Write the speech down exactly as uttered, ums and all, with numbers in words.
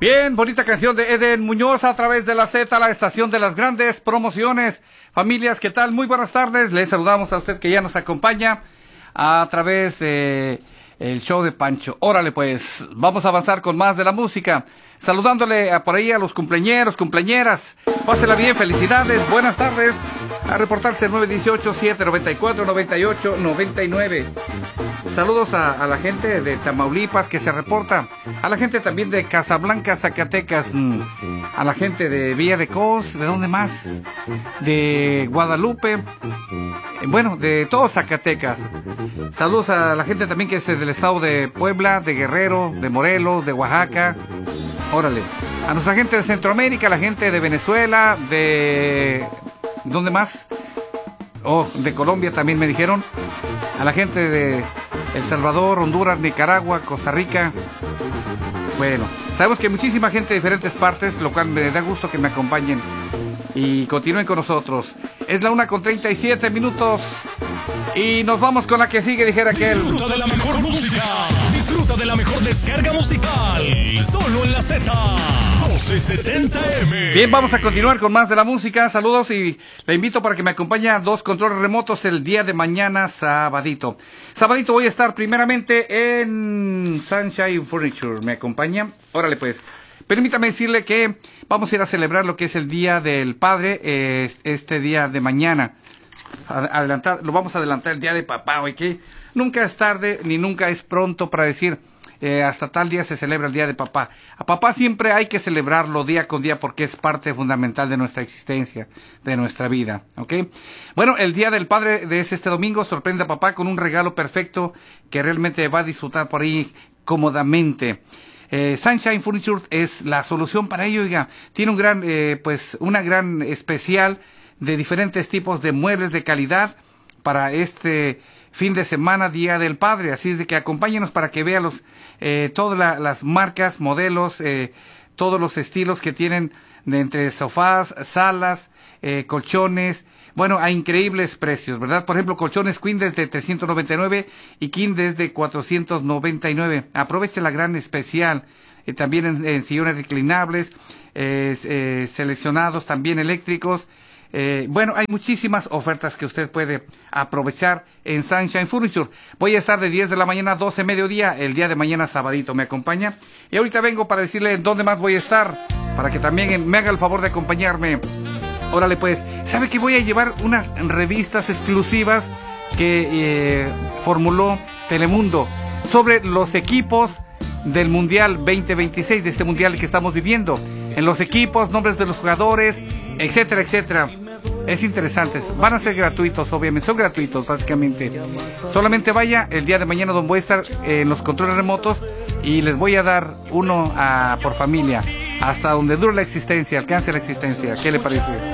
Bien, bonita canción de Eden Muñoz a través de la Z, la estación de las grandes promociones. Familias, ¿qué tal? Muy buenas tardes. Les saludamos a usted que ya nos acompaña a través de el show de Pancho. Órale pues, vamos a avanzar con más de la música. Saludándole a por ahí a los cumpleañeros, cumpleañeras. Pásela bien, felicidades, buenas tardes. A reportarse nueve dieciocho, siete noventa y cuatro, noventa y ocho, noventa y nueve. Saludos a, a la gente de Tamaulipas que se reporta. A la gente también de Casablanca, Zacatecas. A la gente de Villa de Cos, ¿de dónde más? De Guadalupe. Bueno, de todo Zacatecas. Saludos a la gente también que es del estado de Puebla, de Guerrero, de Morelos, de Oaxaca. Órale. A nuestra gente de Centroamérica, la gente de Venezuela, de... ¿dónde más? Oh, de Colombia también me dijeron. A la gente de El Salvador, Honduras, Nicaragua, Costa Rica. Bueno, sabemos que hay muchísima gente de diferentes partes, lo cual me da gusto que me acompañen y continúen con nosotros. Es la una con treinta y siete minutos y nos vamos con la que sigue, dijera aquel. Disfruta de la mejor música, disfruta de la mejor descarga musical, solo en la Z doce setenta M. Bien, vamos a continuar con más de la música. Saludos y le invito para que me acompañe a dos controles remotos el día de mañana, sabadito. Sabadito voy a estar primeramente en Sunshine Furniture. ¿Me acompaña? Órale pues. Permítame decirle que vamos a ir a celebrar lo que es el Día del Padre, eh, este día de mañana. Adelantar, lo vamos a adelantar el Día de Papá, ¿ok? Nunca es tarde ni nunca es pronto para decir eh, hasta tal día se celebra el Día de Papá. A papá siempre hay que celebrarlo día con día porque es parte fundamental de nuestra existencia, de nuestra vida, ¿ok? Bueno, el Día del Padre de este domingo sorprende a papá con un regalo perfecto que realmente va a disfrutar por ahí cómodamente. Eh, Sunshine Furniture es la solución para ello, oiga. Tiene un gran, eh, pues, una gran especial de diferentes tipos de muebles de calidad para este fin de semana, Día del Padre. Así es de que acompáñenos para que vean los, eh, todas la, las marcas, modelos, eh, todos los estilos que tienen de entre sofás, salas, eh, colchones. Bueno, a increíbles precios, ¿verdad? Por ejemplo, colchones Queen desde trescientos noventa y nueve y King desde cuatrocientos noventa y nueve. Aproveche la gran especial. Eh, también en, en sillones reclinables, eh, eh, seleccionados, también eléctricos. Eh, bueno, hay muchísimas ofertas que usted puede aprovechar en Sunshine Furniture. Voy a estar de diez de la mañana a doce mediodía, el día de mañana sabadito. ¿Me acompaña? Y ahorita vengo para decirle en dónde más voy a estar, para que también me haga el favor de acompañarme. Órale pues, ¿sabe que voy a llevar unas revistas exclusivas que eh, formuló Telemundo sobre los equipos del Mundial veinte veintiséis, de este Mundial que estamos viviendo? En los equipos, nombres de los jugadores, etcétera, etcétera. Es interesante, van a ser gratuitos, obviamente, son gratuitos básicamente. Solamente vaya, el día de mañana donde voy a estar eh, en los controles remotos y les voy a dar uno a, por familia, hasta donde dure la existencia, alcance la existencia. ¿Qué le parece?